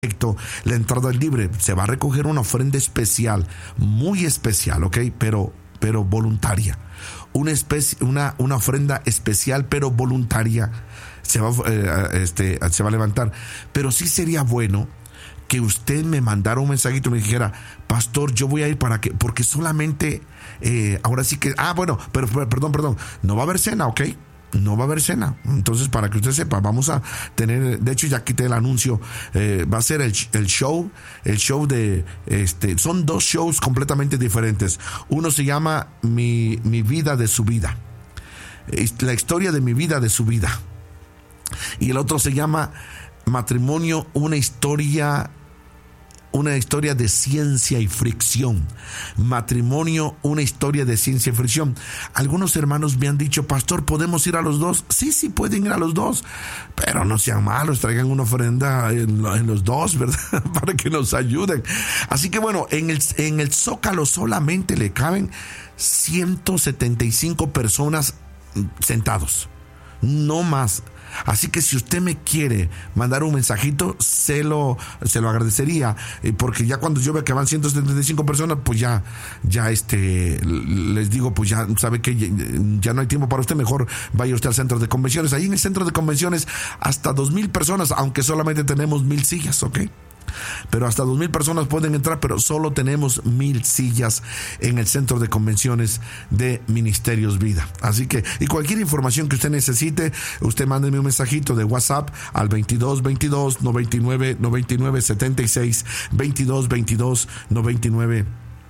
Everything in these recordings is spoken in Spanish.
La entrada es libre. Se va a recoger una ofrenda especial, muy especial, ¿ok? Pero voluntaria. Una ofrenda especial, pero voluntaria. Se va a levantar. Pero sí sería bueno que usted me mandara un mensajito y me dijera: pastor, yo voy a ir porque solamente ahora sí que, pero perdón, no va a haber cena, ¿ok? No va a haber cena. Entonces, para que usted sepa, vamos a tener, de hecho ya quité el anuncio, va a ser el show de, son dos shows completamente diferentes. Uno se llama mi vida de su vida, la historia de mi vida de su vida, y el otro se llama Matrimonio, una historia de ciencia y fricción. Matrimonio, una historia de ciencia y fricción. Algunos hermanos me han dicho: pastor, ¿podemos ir a los dos? Sí, pueden ir a los dos, pero no sean malos, traigan una ofrenda en los dos, ¿verdad? Para que nos ayuden. Así que bueno, en el Zócalo solamente le caben 175 personas sentados, no más. Así que si usted me quiere mandar un mensajito, se lo agradecería, porque ya cuando yo vea que van 175 personas, pues ya les digo, pues ya sabe que ya no hay tiempo para usted, mejor vaya usted al centro de convenciones. Ahí en el centro de convenciones hasta 2,000 personas, aunque solamente tenemos 1,000 sillas, ¿ok? Pero hasta 2,000 personas pueden entrar, pero solo tenemos 1,000 sillas en el centro de convenciones de Ministerios Vida. Así que, y cualquier información que usted necesite, usted mándeme un mensajito de WhatsApp al 2222 99 99 76, 2222 99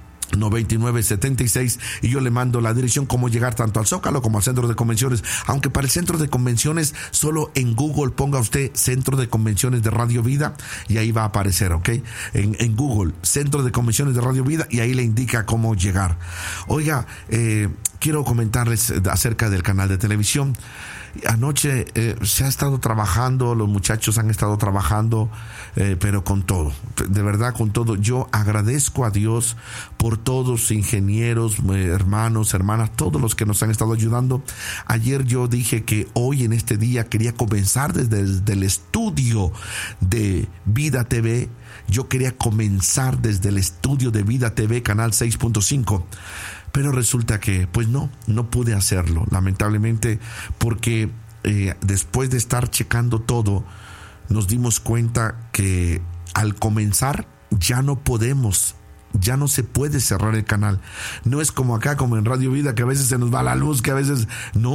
76, y yo le mando la dirección, cómo llegar tanto al Zócalo como al centro de convenciones. Aunque para el centro de convenciones, solo en Google ponga usted Centro de Convenciones de Radio Vida y ahí va a aparecer, ¿ok? En Google, Centro de Convenciones de Radio Vida, y ahí le indica cómo llegar. Oiga, quiero comentarles acerca del canal de televisión. Anoche se ha estado trabajando, los muchachos han estado trabajando, pero con todo, de verdad con todo. Yo agradezco a Dios por todos, ingenieros, hermanos, hermanas, todos los que nos han estado ayudando. Ayer yo dije que hoy, en este día, quería comenzar desde el estudio de Vida TV. Yo quería comenzar desde el estudio de Vida TV, canal 6.5. Pero resulta que, pues no pude hacerlo, lamentablemente, porque después de estar checando todo, nos dimos cuenta que al comenzar ya no se puede cerrar el canal. No es como acá, como en Radio Vida, que a veces se nos va la luz, que a veces... No.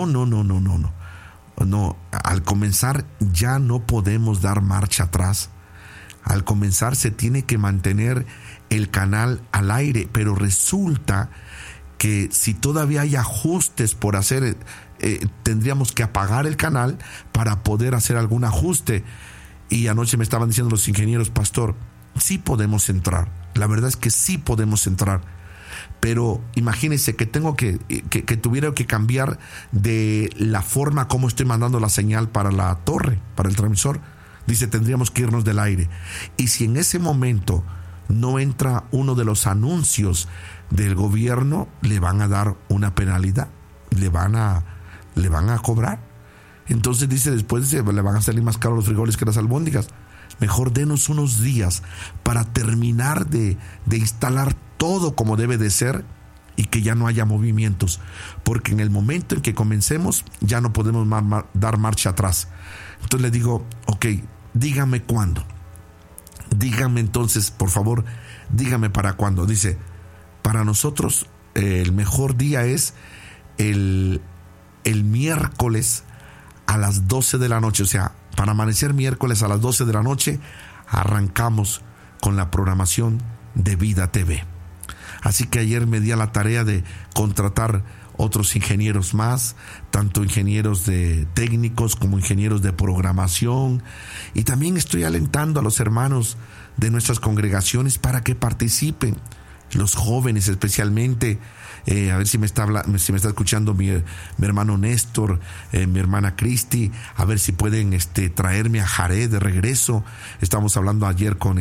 Al comenzar ya no podemos dar marcha atrás. Al comenzar se tiene que mantener el canal al aire, pero resulta que si todavía hay ajustes por hacer, tendríamos que apagar el canal para poder hacer algún ajuste. Y anoche me estaban diciendo los ingenieros: pastor, sí podemos entrar, la verdad es que sí podemos entrar, pero imagínense que tuviera que cambiar de la forma como estoy mandando la señal para la torre, para el transmisor. Dice, tendríamos que irnos del aire, y si en ese momento no entra uno de los anuncios del gobierno, le van a dar una penalidad, le van a cobrar. Entonces dice, después le van a salir más caros los frijoles que las albóndigas. Mejor denos unos días para terminar de instalar todo como debe de ser, y que ya no haya movimientos, porque en el momento en que comencemos ya no podemos dar marcha atrás. Entonces le digo, ok, dígame cuándo. Dígame entonces, por favor, dígame para cuándo. Dice, para nosotros el mejor día es el miércoles a las 12 de la noche. O sea, para amanecer miércoles a las 12 de la noche arrancamos con la programación de Vida TV. Así que ayer me di a la tarea de contratar otros ingenieros más, tanto ingenieros de técnicos como ingenieros de programación, y también estoy alentando a los hermanos de nuestras congregaciones para que participen. los jóvenes especialmente. A ver si me está escuchando mi hermano Néstor, mi hermana Cristi, a ver si pueden traerme a Jared de regreso. Estamos hablando ayer con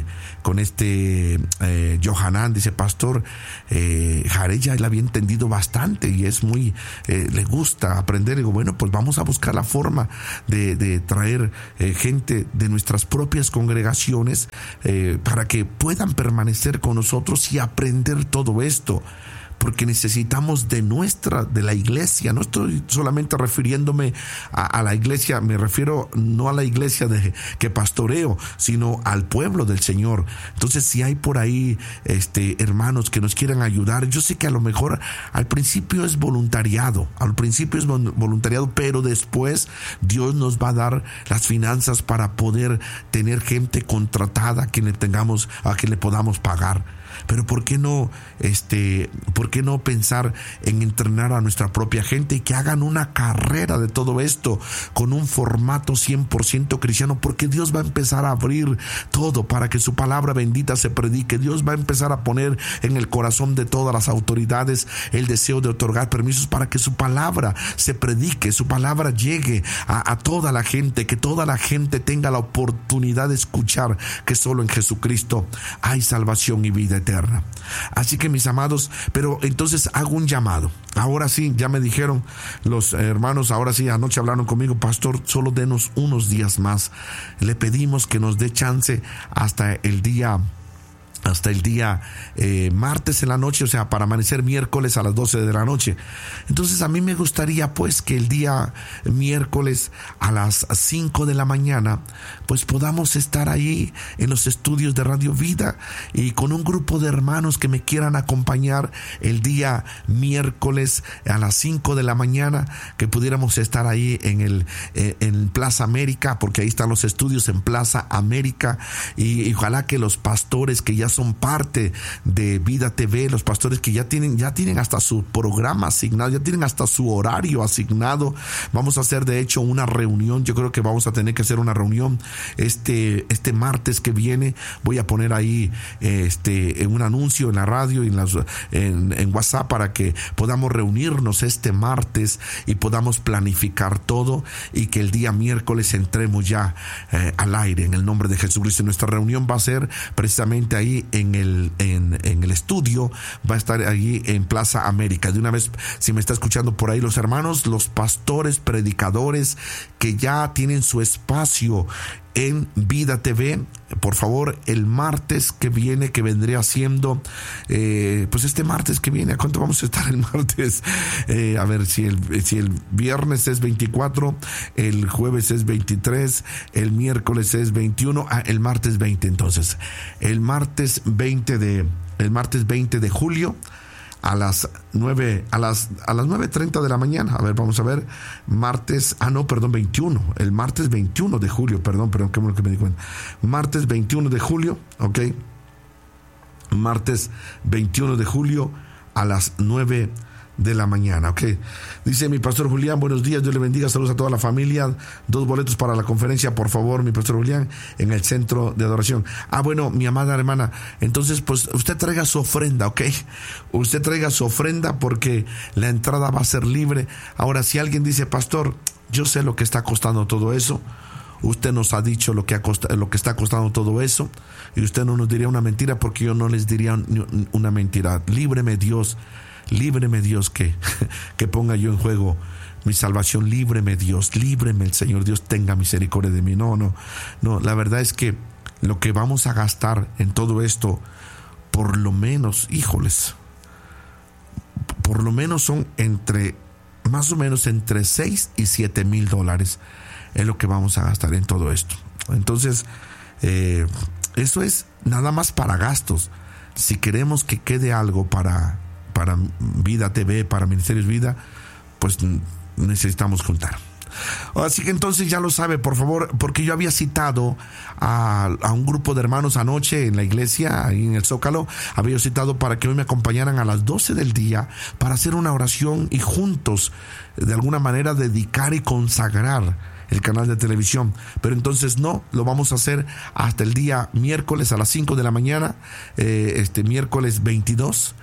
Johanan, dice: pastor, Jared ya le había entendido bastante y es muy, le gusta aprender. Digo, bueno, pues vamos a buscar la forma de traer gente de nuestras propias congregaciones para que puedan permanecer con nosotros y aprender todo esto. Porque necesitamos de la iglesia. No estoy solamente refiriéndome a la iglesia, me refiero no a la iglesia que pastoreo, sino al pueblo del Señor. Entonces, si hay por ahí hermanos que nos quieran ayudar, yo sé que a lo mejor al principio es voluntariado, pero después Dios nos va a dar las finanzas para poder tener gente contratada a quien le podamos pagar. Pero ¿por qué no pensar en entrenar a nuestra propia gente y que hagan una carrera de todo esto con un formato 100% cristiano? Porque Dios va a empezar a abrir todo para que su palabra bendita se predique. Dios va a empezar a poner en el corazón de todas las autoridades el deseo de otorgar permisos para que su palabra se predique, su palabra llegue a toda la gente, que toda la gente tenga la oportunidad de escuchar que solo en Jesucristo hay salvación y vida eterna. Así que, mis amados, pero entonces hago un llamado. Ahora sí, ya me dijeron los hermanos, ahora sí, anoche hablaron conmigo: pastor, solo denos unos días más. Le pedimos que nos dé chance hasta el día martes en la noche, o sea, para amanecer miércoles a las 12 de la noche. Entonces a mí me gustaría pues que el día miércoles a las 5 de la mañana pues podamos estar ahí en los estudios de Radio Vida y con un grupo de hermanos que me quieran acompañar el día miércoles a las 5 de la mañana, que pudiéramos estar ahí en Plaza América, porque ahí están los estudios en Plaza América, y ojalá que los pastores que ya son parte de Vida TV, los pastores que ya tienen hasta su programa asignado, ya tienen hasta su horario asignado. Vamos a hacer de hecho una reunión. Yo creo que vamos a tener que hacer una reunión este martes que viene. Voy a poner ahí un anuncio en la radio y en WhatsApp para que podamos reunirnos este martes y podamos planificar todo, y que el día miércoles entremos ya al aire en el nombre de Jesucristo. Nuestra reunión va a ser precisamente ahí en el estudio, va a estar allí en Plaza América. De una vez, si me está escuchando por ahí los hermanos, los pastores, predicadores que ya tienen su espacio en Vida TV, por favor, el martes que viene, que vendría siendo pues este martes que viene, ¿a cuánto vamos a estar el martes? A ver, si el viernes es 24, el jueves es 23, el miércoles es 21, el martes 20. Entonces, el martes 20 de julio a las 9:30 de la mañana. A ver, vamos a ver. 21. El martes 21 de julio, perdón, qué bueno que me di cuenta. Martes 21 de julio, ok. Martes 21 de julio a las 9 de la mañana, ok. Dice mi pastor Julián: buenos días, Dios le bendiga, saludos a toda la familia. 2 boletos para la conferencia, por favor, mi pastor Julián, en el centro de adoración. Bueno, mi amada hermana, entonces pues usted traiga su ofrenda, ok. Usted traiga su ofrenda porque la entrada va a ser libre. Ahora, si alguien dice: pastor, yo sé lo que está costando todo eso, usted nos ha dicho lo que está costando todo eso, y usted no nos diría una mentira, porque yo no les diría una mentira. Líbreme Dios que ponga yo en juego mi salvación. Líbreme Dios, líbreme el Señor Dios, tenga misericordia de mí. No, la verdad es que lo que vamos a gastar en todo esto, por lo menos, son más o menos entre 6 y 7 mil dólares es lo que vamos a gastar en todo esto. Entonces, eso es nada más para gastos. Si queremos que quede algo para Vida TV, para Ministerios Vida, pues necesitamos juntar. Así que entonces ya lo sabe, por favor, porque yo había citado a un grupo de hermanos anoche en la iglesia, ahí en el Zócalo. Había citado para que hoy me acompañaran a las 12 del día para hacer una oración y juntos, de alguna manera, dedicar y consagrar el canal de televisión. Pero entonces no, lo vamos a hacer hasta el día miércoles a las 5 de la mañana, miércoles 22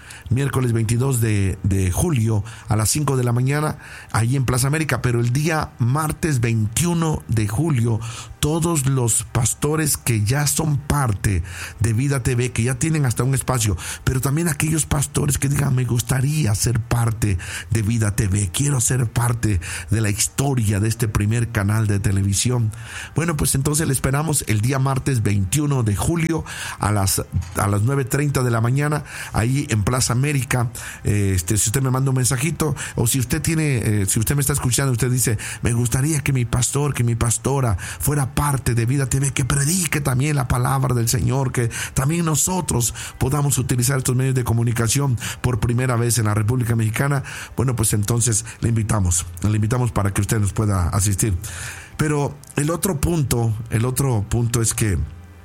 de julio a las 5 de la mañana, ahí en Plaza América. Pero el día martes 21 de julio, todos los pastores que ya son parte de Vida TV, que ya tienen hasta un espacio, pero también aquellos pastores que digan, me gustaría ser parte de Vida TV, quiero ser parte de la historia de este primer canal de televisión. Bueno, pues entonces le esperamos el día martes 21 de julio a las 9:30 de la mañana, ahí en Plaza América. Si usted me manda un mensajito, o si usted si usted me está escuchando, usted dice, me gustaría que mi pastor, que mi pastora fuera parte de Vida TV, que predique también la palabra del Señor, que también nosotros podamos utilizar estos medios de comunicación por primera vez en la República Mexicana. Bueno, pues entonces le invitamos para que usted nos pueda asistir. Pero el otro punto es que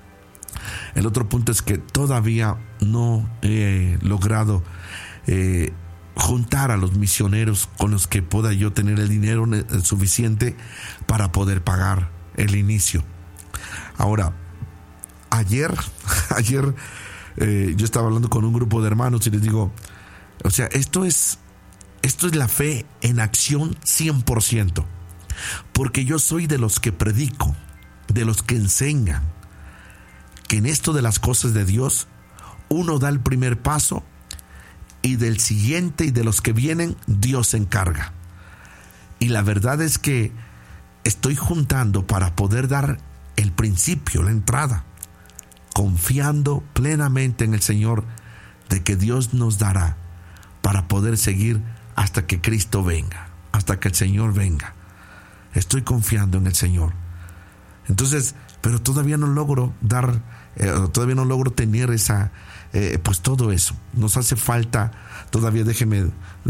todavía no he logrado juntar a los misioneros con los que pueda yo tener el dinero suficiente para poder pagar el inicio. Ahora, ayer yo estaba hablando con un grupo de hermanos y les digo, o sea, esto es la fe en acción 100%, porque yo soy de los que predico, de los que enseñan que en esto de las cosas de Dios uno da el primer paso y del siguiente y de los que vienen Dios se encarga. Y la verdad es que estoy juntando para poder dar el principio, la entrada, confiando plenamente en el Señor de que Dios nos dará para poder seguir hasta que Cristo venga, hasta que el Señor venga. Estoy confiando en el Señor. Entonces, pero todavía no logro tener esa, pues todo eso. Nos hace falta todavía. Déjeme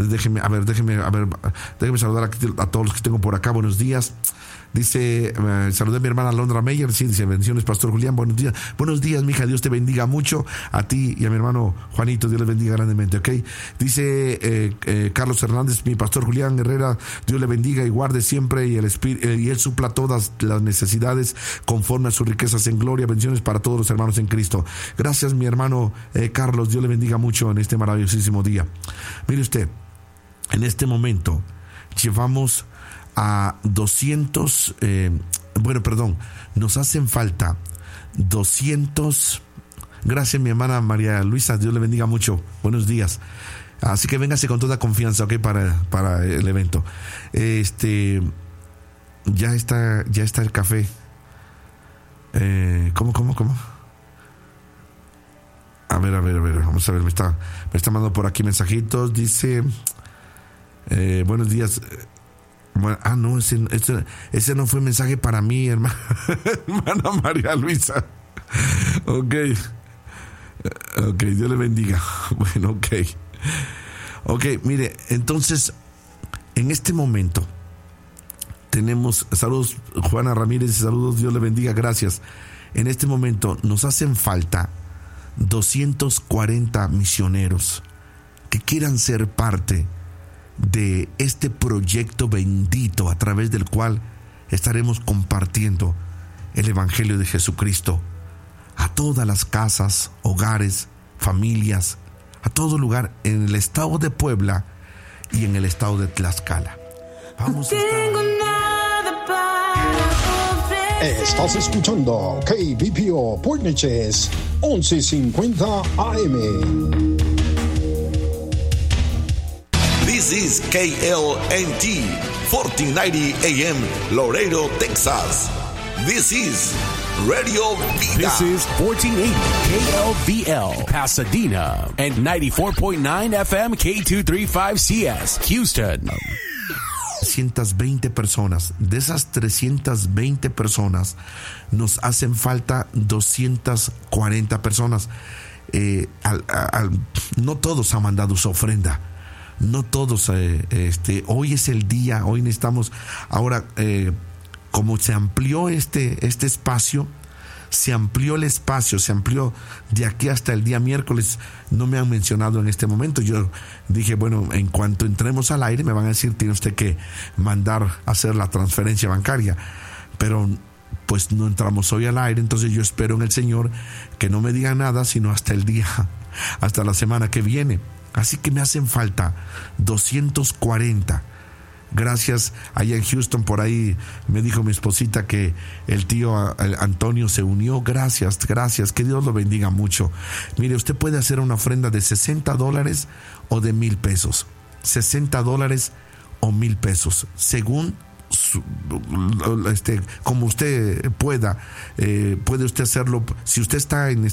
saludar a todos los que tengo por acá. Buenos días. Dice, saludé a mi hermana Londra Meyer. Sí, dice, bendiciones, Pastor Julián. Buenos días. Buenos días, mija. Dios te bendiga mucho. A ti y a mi hermano Juanito, Dios les bendiga grandemente, ¿ok? Dice Carlos Hernández, mi Pastor Julián Herrera, Dios le bendiga y guarde siempre, y Él supla todas las necesidades conforme a sus riquezas en gloria. Bendiciones para todos los hermanos en Cristo. Gracias, mi hermano Carlos. Dios le bendiga mucho en este maravillosísimo día. Mire usted, en este momento llevamos a 200, nos hacen falta 200. Gracias, mi hermana María Luisa, Dios le bendiga mucho, buenos días. Así que véngase con toda confianza, ok, para el evento. Ya está el café. ¿Cómo? A ver, vamos a ver, me está mandando por aquí mensajitos. Dice, buenos días. Bueno, no, ese no fue mensaje para mí, hermana María Luisa. Ok, Dios le bendiga. Bueno, ok, mire, entonces, en este momento tenemos, saludos Juana Ramírez, saludos, Dios le bendiga, gracias. En este momento nos hacen falta 240 misioneros que quieran ser parte de este proyecto bendito a través del cual estaremos compartiendo el Evangelio de Jesucristo a todas las casas, hogares, familias, a todo lugar en el estado de Puebla y en el estado de Tlaxcala. Vamos a Estás escuchando KBPO Puerniches 1150 AM. This is KLNT 1490 AM Laredo, Texas. This is Radio Vida. This is 1480 KLVL Pasadena and 94.9 FM K235CS Houston. 320 personas. De esas 320 personas nos hacen falta 240 personas. No todos han mandado su ofrenda. No todos, hoy es el día, hoy necesitamos, ahora, como se amplió este espacio, se amplió el espacio, se amplió de aquí hasta el día miércoles. No me han mencionado en este momento. Yo dije, bueno, en cuanto entremos al aire me van a decir, tiene usted que mandar a hacer la transferencia bancaria, pero pues no entramos hoy al aire. Entonces yo espero en el Señor que no me diga nada sino hasta la semana que viene. Así que me hacen falta 240. Gracias. Allá en Houston, por ahí me dijo mi esposita que el tío Antonio se unió. Gracias. Que Dios lo bendiga mucho. Mire, usted puede hacer una ofrenda de $60 o de $1,000. $60 o $1,000, según como usted pueda. Puede usted hacerlo. Si usted está en